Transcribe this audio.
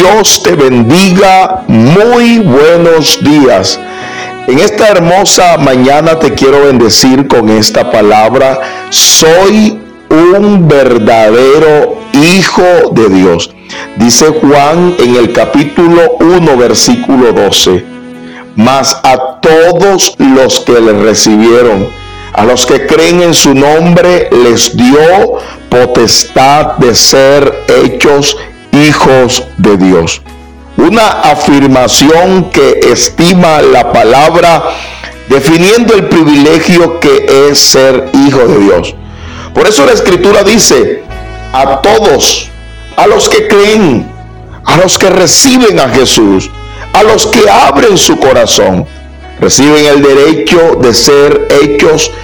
Dios te bendiga. Muy buenos días. En esta hermosa mañana te quiero bendecir con esta palabra. Soy un verdadero hijo de Dios. Dice Juan en el capítulo 1, versículo 12. Mas a todos los que le recibieron, a los que creen en su nombre, les dio potestad de ser hechos hijos de Dios. Una afirmación que estima la palabra, definiendo el privilegio que es ser hijo de Dios. Por eso la Escritura dice: a todos, a los que creen, a los que reciben a Jesús, a los que abren su corazón, reciben el derecho de ser hechos